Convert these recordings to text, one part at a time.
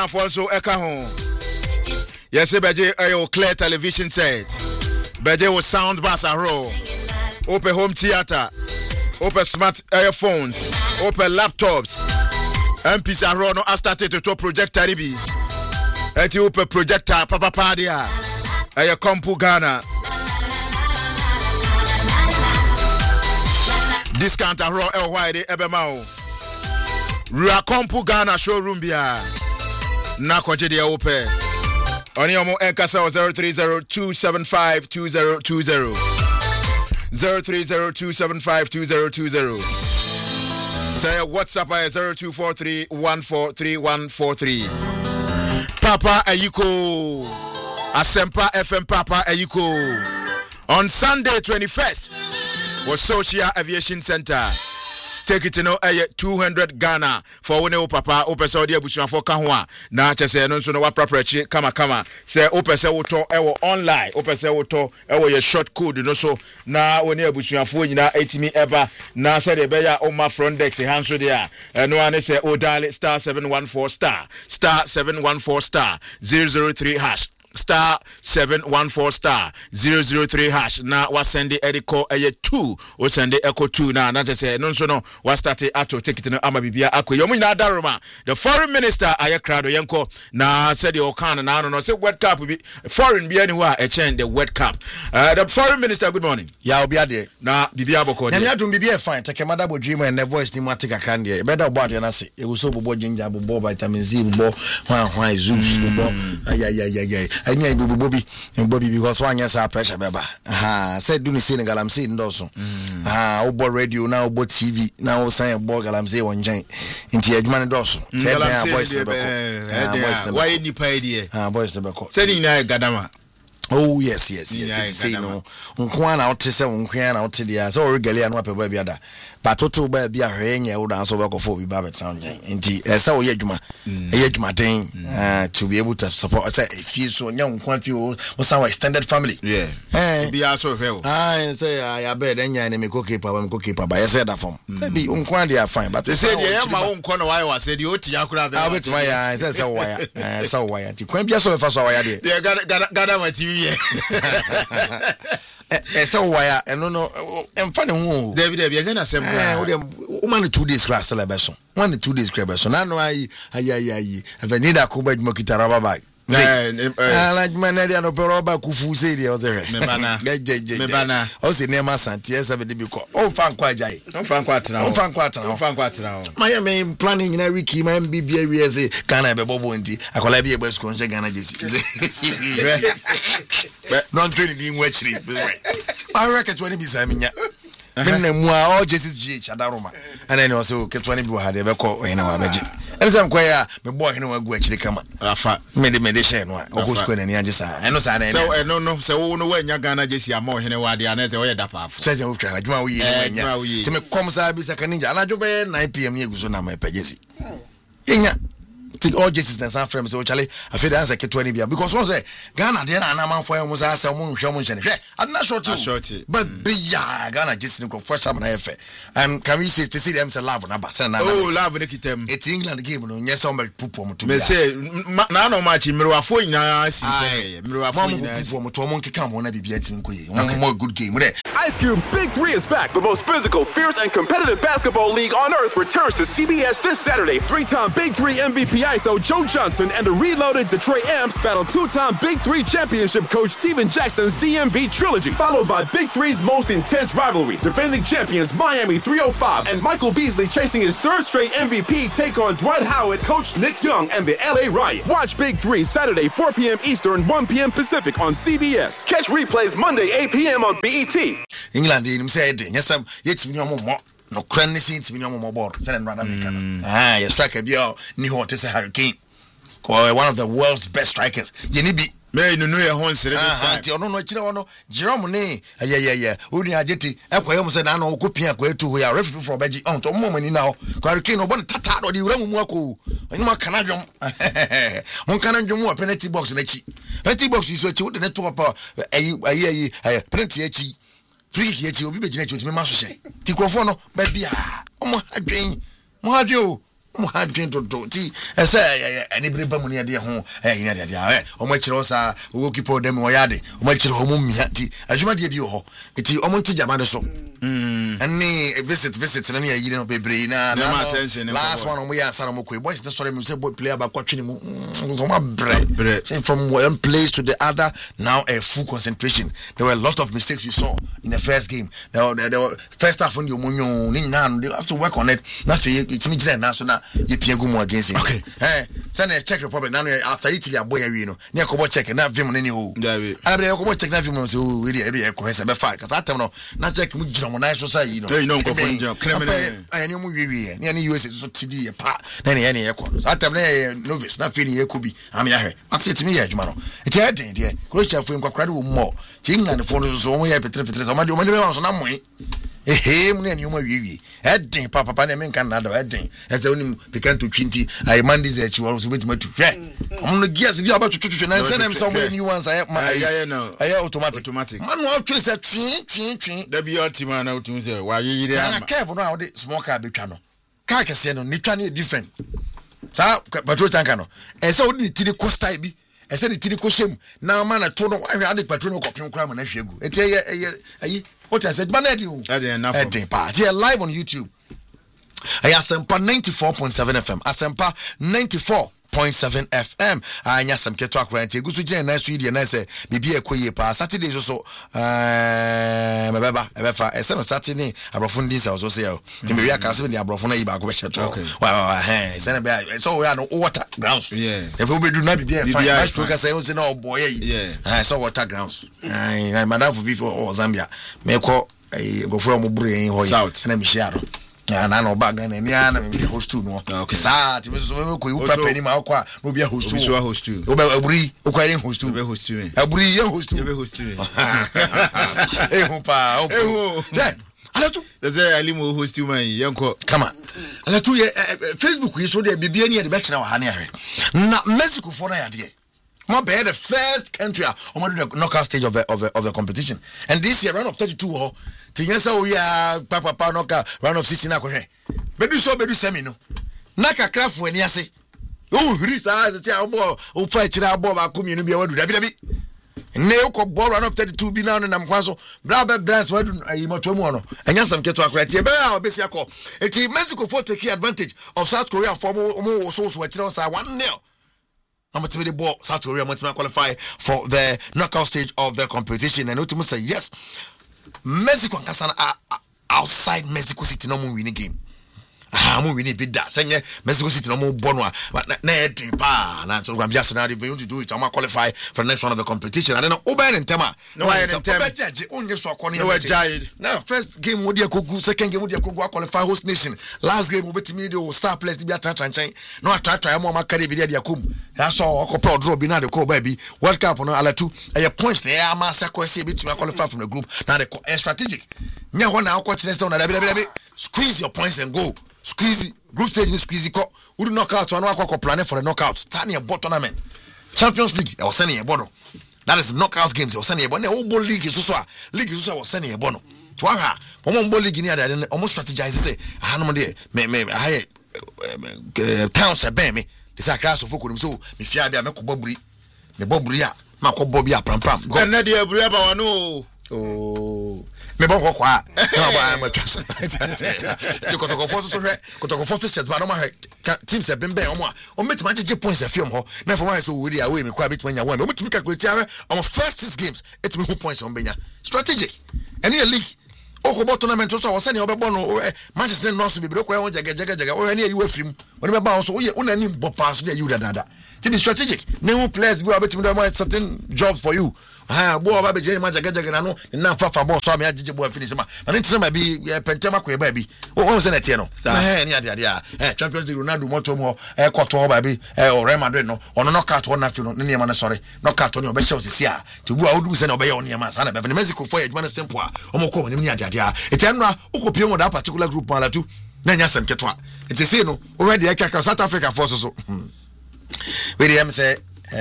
Ghana for so eka ho. Yes, beje ayo clear television set. Beje with sound bass and roll. Open home theater. Open smart earphones. Open laptops. MPs and roll no started to projector ribi. Eti open projector papa padia. Ayo Kompu Ghana. Discount and raw LY ebemao. Rua Kompu Ghana showroom bia. Na kwaje de open. Oni omo enkasa 0302752020 0302752020 say WhatsApp 0243143143 Papa Ayiko Asempa FM Papa Ayiko on Sunday 21st was Social Aviation Center. Take it to know 200 Ghana for when papa opesa odi abusuan for ka ho a na chese no so no wa preparation kama say opesa woto ewo online opesa woto ewo ye short code no so na when abusuan for nyina etimi eba na say de be ya o ma front desk hanso de a no ane say o dial star 714 star 714 003 hash star 714 star 003 hash na wa send ediko 2 o send echo 2 na say no so no wa start ato ticket no ama bibia akoyo mu nyina daroma the foreign minister aykrado yenko na said the okan na no say World Cup bi foreign bi ani ho a chen the World Cup the foreign minister good morning ya obi ade na bibia boko de na dum bibia fine take mada bodwima and the voice ni matika kan de better board na say e go so bobo ginger bobo vitamin C bobo hwan zoops bobo ay any Bobby because one year pressure beba. Said do ni say galamsey ndoso. Obo radio now obo TV now say obo galamsey one giant. Inti adwuma ndoso. Boys why ni pa idea? Boys the beko. Say ni na gadama. Oh yes. Say no. Unko na ote se unko na ote dia. So regalia no apeba biada. But toto ba bia hwenye wo dan so work for bi ba betan nti esa wo yadwuma yadwuma den to be able to support say if you so nya nkwa fi wo some extended family bia so hwe say ya bed nya na me kokeeper ba yes that form be nkwa dey fine but say dey ma wo nkwa no why was say dey oti akura be bet my ya say why so why nti kwan bia so fa so why dey gada ma TV so why no emfa ne ho David e gana sem woman 2 days class celebration 1 2 days celebration na no ayi avenida ko ba djuma kitara baba like man na no pero ba kufu say dey o there me bana o se nema santi esa be bi ko o fa nkwa jai o fa nkwa atra my me planning na wiki my bibia wi say Ghana be bobo nti akola bi e bes ko nse Ghana jesi don't train in wachiri I reckon 20 bi saminya menna mu a all Jesus GH adaroma and then also ke 20 bi ha de be ko hene wa beje elzam kwa ya me boy hene wa gu achiri kama afa me de share no ogosko na ni agisa eno sa na so no se wo no wanya Ghana jesi ama hene wa de ana se wo ye dapa afo se wo twa adwuma wo yi wanya ti me kom sa bi saka ninja anajo be 9 pm ye guso na me pejesi yenya take all Jesus na san frame so chale afi da answer ke 20 bia because one say Ghana de na man for mu sa mu nhwe mu nhwe adna short but bia Ghana Jesus ko for some na efe and can we say to see them say love na ba say na love ne kitem it's England game no nyesa o pupo mu to me say na no match mirwafo nyina si mirwafo nyina pupo mu to mo nkeka mo na bibia tim ko ye mo good game there. Ice Cube's Big 3 is back. The most physical, fierce, and competitive basketball league on earth returns to CBS this Saturday. 3-time Big 3 MVP ISO Joe Johnson and the reloaded Detroit Amps battle 2-time Big 3 championship coach Steven Jackson's DMV trilogy, followed by Big 3's most intense rivalry. Defending champions Miami 305 and Michael Beasley chasing his third straight MVP take on Dwight Howard, coach Nick Young, and the LA Riot. Watch Big 3 Saturday 4 p.m. Eastern, 1 p.m. Pacific on CBS. Catch replays Monday 8 p.m. on BET. England in said yesam yetimi no mo no kran ni sintimi no mo bor say no rada make no you strike a bia ni ho te say Hurricane one of the world's best strikers ye ni bi me no ye ho nsere this time ti ono no kire ono Jerome ne odi ageti ekoye mo say na no kopia ko etu ho ya referee for beji on to mo mani na ho Hurricane no bon tata do di wura mu ako onyu ma kana dwom mon kana dwom o penalty box na chi penalty box iso chi wo de net to pa penalty chi free kick echi obi be gina chi o ti me ma so hye ti krofo no ba bia mo adwen mo adwo mo ha dwen to ti ese ani breba mu ne de ho ina de o mo kire o sa wo kipo dem o yade o mo kire ho mu mia ti adwuma de bi ho ti o mo nti jama de so ani visit na ne yi no bebre na last one o mo ya sara mo ko boys the story me say boy player ba kwatwe ni mu so ma bre from one place to the other now a full concentration. There were a lot of mistakes you saw in the first game. There were first half when you they have to work on it. Nothing it's me national you piagumo against it. Okay. Send a Czech Republic now after Italy a boy no. Near Kobo check na vim any who. I be Kobo check na vim so really ko hesa be fight cuz atem no na check mu gina mo na so say no. You know ko fun criminal. I know mu wiwi near US so TD e pa na ne e ko. Atem na novice na feel e ko bi am ya hwe. After it me ya adwuma no. It head there. Croatia fu nkwakra de wo mo. Tinga ne fo so mo ya petre so ma de mo ne be so na mo mu ne nyoma wiwi heading papa na men kan na do heading ese onim began to 20 I man this echi wo so betima tu hwe no gears bi aba tutu na say them somewhere new ones I no I automatic man wo twi say twin da bi ultima na utumi say wa yiyire ama na careful no how small car betwa no car kese no ni twa na different sa patrol tanker no ese wo ni tiri costa bi ese ni tiri ko shem na ma na to no ahwe ade patrol no kopim kra ma na hwegu enti ayi what I said, Banedu. They're live on YouTube. I Asempa 94.7 FM. Asempa 94.7 FM. I nya some keto akra nti gusu gina na so na say bibia ekoye pa Saturday so mebeba ebefa ese Saturday abrofo ndin sa so say o me ria ka so ni abrofo na yi ba ko be cheto wa ese na be so we are no water grounds if we do na bibia fine I stroke say o say na boy yi so water grounds I madam for before Zambia me ko go for mo buru yin ho yi na me share na no bag na me ana me host tu no sa ti me so me ko yu papa ni ma kwa no bia host tu o be aburi o kwa yin host tu aburi ye host tu pa alatu ze alimu host tu man yanko come on alatu ye Facebook yi so de bibia ni ye de be kira wa ha ne ahwe na Mexico for na ya de ma be the first country on the knockout stage of the competition and this year round of 32 tinyesa we are papa knockout round of 16 akohwe bedu semi no na kakra fo ani ase o hiri sa say abo o fa kira abo ba ko mienu bia wadu dabi ne ko ball round of 32 bi na no nam kwaso bra brands wadu ayi moto mu no anya sam keto akra tie be a obesi akọ eti Mexico for take advantage of South Korea for mo so kira sa 1-0 I'm to the ball South Korea must qualify for the knockout stage of the competition and ultimately say yes Mexico and Kasana are outside Mexico City no more winning game mo win bid that say Mexico City no more bonwa but na pa na so Gambia so now they want to do it I'm qualify for the next one of the competition and then oben in tema no in tema onye so akọ na now first game wo dia kogu second game wo dia kogu qualify host nation last game wo betimi dey star players bi atran no atran mo makare bi dia kum ya so okopro draw bi na de ko ba bi World Cup no alatu points na ya ma sakwese betimi qualify from the group now the strategic nya ho na akọ kire say na dabi squeeze your points and go squeeze group stage ni squeeze ko we knockout one akọ plan for the knockout stand your bot tournament Champions League I was sending a bono that is knockout games I was sending a bono o league so league so was sending a bono to aha mo league ni ada almost strategize say no de me high towns be me this class of fokum so me fia bia me ko boburi me boburi a ma ko bobi a pram na de aburi aba wano me bon kwa na ba ma twasa de kotokofo so hwe kotokofo fishes ba no ma hwe teams e bembe o metima gege points e film ho na for one so we dey away me kwa betima nya one o metimi calculate awe on first 6 games it me who points on benya strategic any league okobo tournament so wo se ne obebo no Manchester no so be bro kwa won jega o ne you afrim woni be ba so una ni bo pass na you dada to be strategic new players we are betting them certain jobs for you bo ba be jeni ma jaga na fafa bo so am agege bo finish ma na nti ma bi pentema ko ba bi o se na tie no ni ade Champions League Ronaldo moto mo koto ba bi Real Madrid no ono knockout won na fi no ne ma na sorry knockout no be Chelsea a ti bu a odu se na obe ye on ma sa na be Mexico for edman simple a o mo ko ni ade eti no ukopie mo that particular group mala tu na nya sem keto a eti se no already e ka South Africa force so we dey am say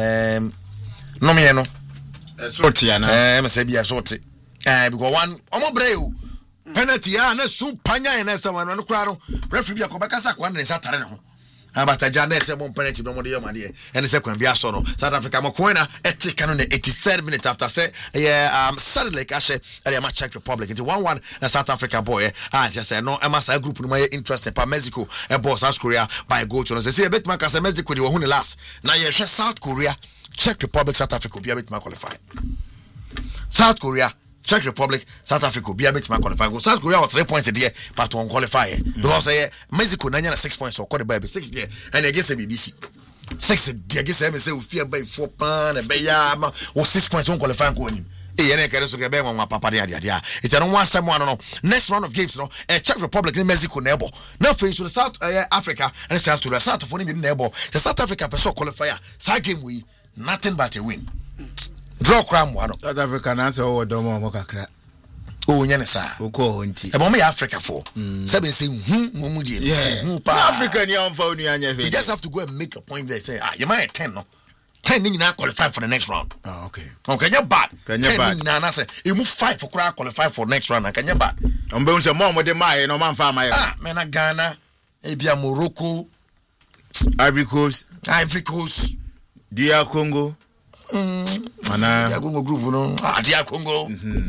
no me no sorti ana me say bia sorti because one omo breu penalty na su panya na say one no kra no referee bia ko beka sa kwa na sa tare ne ho abataja na ese mon penalty no mo de yamade ene se kwan bia so no South Africa makoina etika no 83rd minute after say suddenly ashe area ma Czech Republic into 1-1 na South Africa boy just say no ema sa group no my interest pa Mexico e boss South Korea by goal to no say bet man ka say Mexico dey won last na ye hwe South Korea Czech Republic South Africa be bet man qualify South Korea Czech Republic, South Africa, be a bit more qualified. South Korea 3 points a day, but won't qualify. Because Mexico 6 points or quarter by 6 there, and against the BBC. 6 against them say we fear by 4 pounds, and by 6 points won't qualify. It's a one someone no next round of games no Czech Republic and Mexico neighbor. Now face to the South Africa and South to the South for the neighbor. The South Africa person qualifier. Side game we nothing but a win. Draw cram one. South Africa answer over Domo Mokakra. Oh, Yanasa. Oko Hunti. A moment Africa for 7 saying, African young phone. You just have to go and make a point there. Say, you might 10 no 10 in now qualify for the next round. Oh, okay. Okay, you're bad. Can you bad? Nana say, you move 5 for crowd qualify for next round. Can you bad? I'm going to mom with the Maya, no man for my Mena Ghana, Ebia Morocco, Ivory Coast, DR Congo. Mana Congo group no DR Congo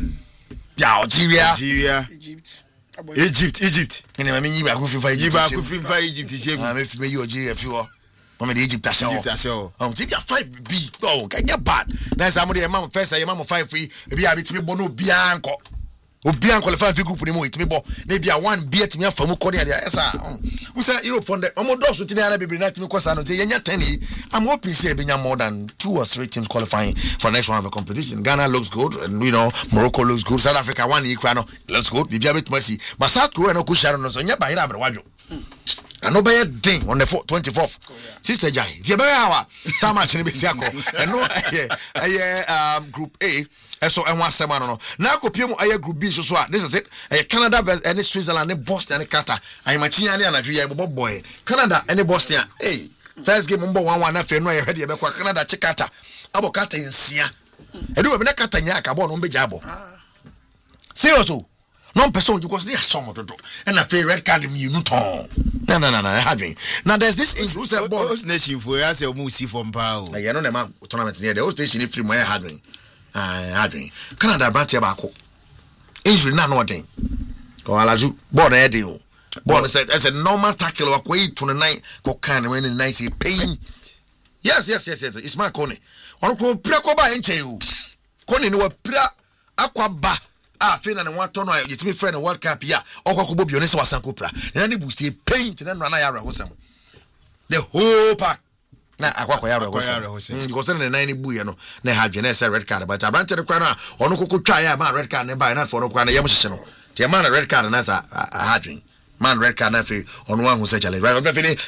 Algeria Egypt ene ma menyi ba ko fifa Egypt Egypt ma me fi me Algeria fi wo ma me Egypt asho tibia 5B can get bad na say mo dey ma first say ma mo 5 free e bia bitimi bo no bia nko obian qualify fi group ni mo itimi bo na bia 1B etimi afamu ko dey esa we say Europe from the omodo so tini ana bibiri na timi kwasa no say yenya 10 I'm hoping say benya more than 2 or 3 teams qualifying for next round of the competition. Ghana looks good and Morocco looks good. South Africa one equal no looks good. Bibia bit mercy but South Korea no kusharo no so nya ba hira abrewadwo and no be ding on the 24th sister jai tie be hour some match ni be siako and no group A so and one sema no na akopie mu aye group B so this is it Canada and Switzerland and Boston and Qatar I machinya ni anadwe ya boy Canada and Boston first game number 1-1 na fe no ya hede be kwa Canada chikata abo kata nsia edu be na kata nya aka bo no be jabo serious no person because they are some of the and a fair red card me no ton no having now there's this inclusive ball host nation for us e mu see from pao I no na tournament near the host nation free my having Canada branch ba ko injury na no den ko alaju ball na dey o ball said as a normal tackle wa ko 29 ko kan when in nice pain yes it's my Kone on ko pra ko ba enche o Kone ni wa pra akwa ba fena ne wato no yetimi friend World Cup ya okwakobo bi onese wasanko pra na ne busie paint na no na ya rehosam the whole pack na akwakọ ya rehosam because na 9 bu ye no na ha dwene say red card but abrante de kwa na ono kokotwa ya ma red card ne ba na for no kwa na yem hyehye no te man red card na sa ha dwen man red card na fe ono wan hu say challenge right on fini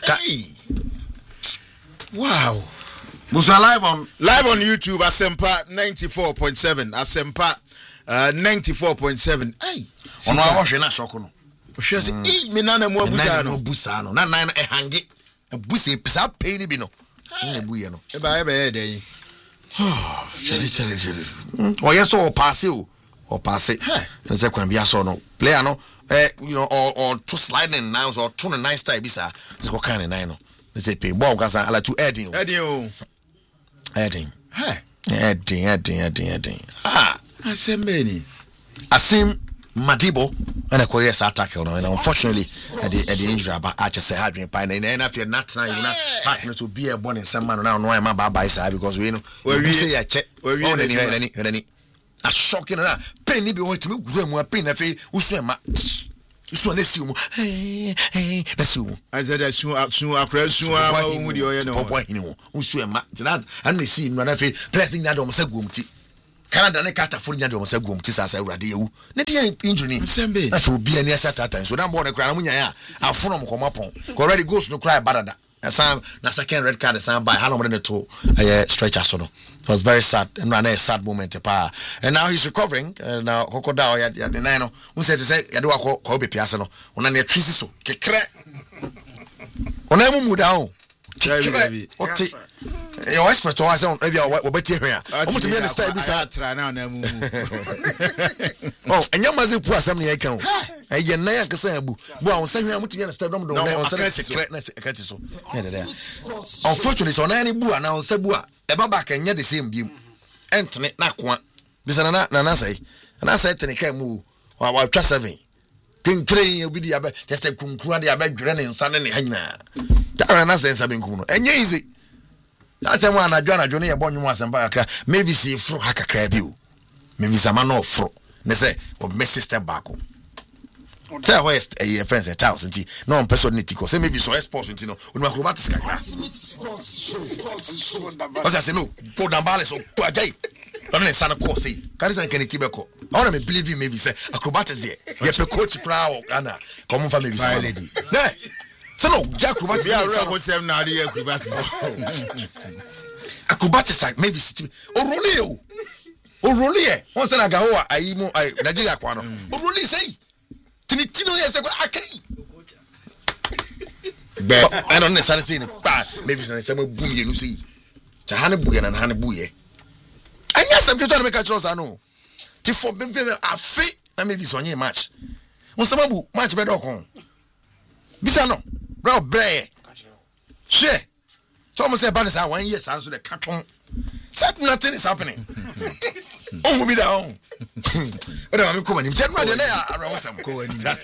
wow was live on YouTube Asempa 94.7 Asempa 94.7 ai ono awhwe na shoko no hwe se me nana mu abusa no na nan hange abusa pisa pay ni bi no na buye no e ba e den chale o yeso o pass na se kwan bia so no player no or to sliding now or to the nice style bisa se ko kan nine no se pay ball kasa ala to Edin Asim Madibo and a Korea tackle no and unfortunately at the injury about I just say having pine and if you're not now you know partner to be a born in some man now no am by side because we know we say I check any a shocking na penny be what me guru mu pen na fe usu ema usu na siu mu na siu I said asu akra su mu di oye no popo hini mu usu ema that and me see na fe pressing na do mo sagumti Canada ne kata for nya de mo sagumti sasa urade yewu ne de injury ni sembe na fe obi ani asata so na bo na kra na munya ya afono mo komapon already goes no cry badada na second red card by how long did to stretcher so no it was very sad and a sad moment and now he's recovering now crocodile ya the nine who said to say ya do ko be piase no ona na twisi so kekre ona mu down okay your expert was on maybe we better here omo to me understand this try now na mu oh enya mazi pu asem ne ya kan ɛyɛ nan akasa abu bu a onsa hwia mutimi na step dom do na onsa na secret na ekati so unfortunately so na bu a na onsa bu a eba back enya the same biem entene na koa bisa na say tene kai mu wa twa 7 kinkre obi di abe just kunkura di abe dwere ne nsa ne hanyina ta na say nsa benkum no enye easy that time when anadwo ne ye bonwum asempa akra maybe see fro hakakra bi o maybe sama no fro ne say o messi step back o tell west a friends at house nti no person nitiko say maybe so sports nti no o acrobatics kakra o say no go down balance o to ajay don't let sana ko say carry san keniti beko I want to believe you maybe say acrobatics there ye pe coach pra o Ghana come for maybe say so no acrobatics ya real coach them na dey acrobatics acrobatics like maybe o role won say na ga ho ayi mu Nigeria kwa no o role say tinitino yes go akai be I don't necessarily say maybe say boom you see cha hane buye na hane buye anya some people make a choice no ti for be afi na maybe so onye match won say mabu match be do kon bisa no bro bre share so mo say ban say 1 year so the carton said nothing is happening oh be down but I'm coming tell me the na around some coach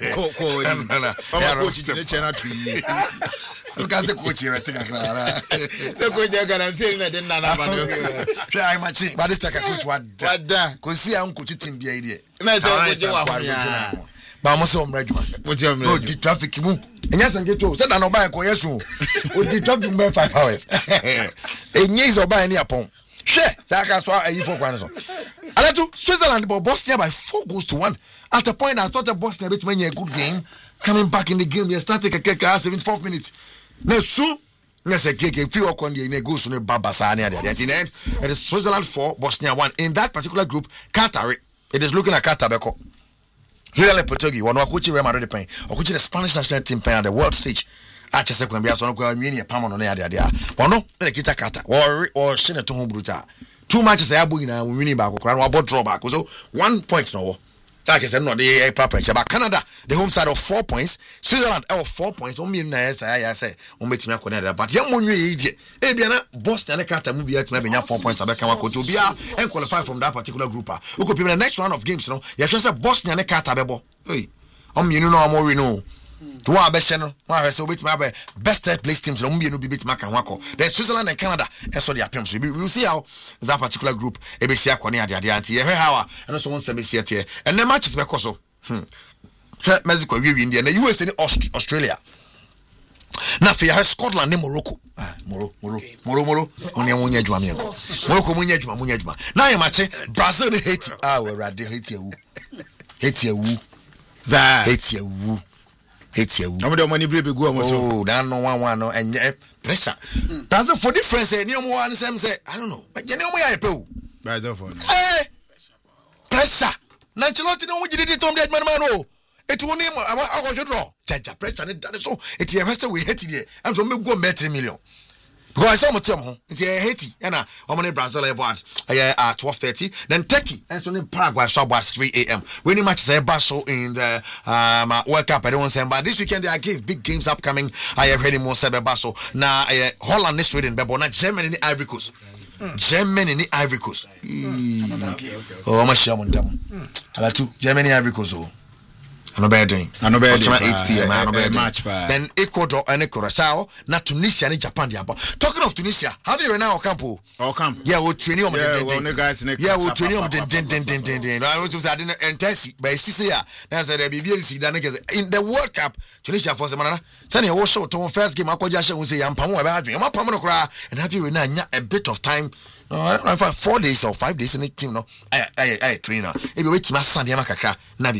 the channel to you because the coach resting akra the coach ga say na den na ba no try match but this coach wada ko see am coach team bia ide na say coach wa ho ba mo so mrejuma no di traffic mu enya sangeto say na no buy ko yeso o di traffic mu 5 hours enye is oba ni apon hwe saka so ayi for kwan so Alatu Switzerland but Bosnia by 4-1 at a point I thought the Bosnia bit many a good game coming back in the game they started a 74 minutes now soon let's say few on the goes to the Babasania there at the end it is Switzerland 4 Bosnia 1 in that particular group Qatar it is looking at Qatar beko Hilal Portugi one coach Real Madrid pen or coach the Spanish national team pen on the world stage at a second bias on ko mini pamon on there ono na kita Qatar or shine to home brutal 2 matches I bring na winning back or about draw back so 1 point no like I said no the pressure but Canada the home side of 4 points Switzerland 4 points o me na I say o metimi akona there but yam monwe e bia na Boston and Qatar mu bia tima benya 4 points abeka wa koto bia and qualify from that particular group we go the next round of games no you sure say Boston and Qatar bebo hey o me no am we no to wa be no wa say obetima be best place teams no be no betima kan wako then Switzerland and Canada so they appear so we will see how that particular group e be see akone ade anti e how and so one se see tie and the matches be so say Mexico we India na USA ni Australia na fe ya Scotland and Morocco Morocco oni amunya adwuma me Morocco munya adwuma na ya match Brazil ni Haiti we rade Haiti ewu I'm the money baby go oh that no one no and pressure that's for difference any one say I don't know but you know me I pay pressure na Ancelotti no wujidi di tom dead man no it won him I go draw jaja pressure so it you say we hate there am so me go bet 3 million because I saw mutem ho it's Haiti na omone Brazil airport at 12:30 then Turkey and so in Paraguay so about 3 a.m. when the match is so in the World Cup I don't say but this weekend there are big games upcoming I have ready more Basso na Holland and Sweden but na Germany and Ivory Coast Germany and Ivory Coast oh my shame on them Alatu Germany and Ivory Coast I know better 8 p.m. match then Ecuador and Curacao na Tunisia and Japan they about talking of Tunisia have you now campo camp yeah we training on the yeah we training on den I want to say I didn't intensity but see ya na say the BBC that in the World Cup Tunisia for semana say you show to first game akwaja she say yam pamo e ba adwen yam pamo no kra and have you now a bit of time no 4 days or 5 days in the team no I train now e be wait ma sande ma kakra na be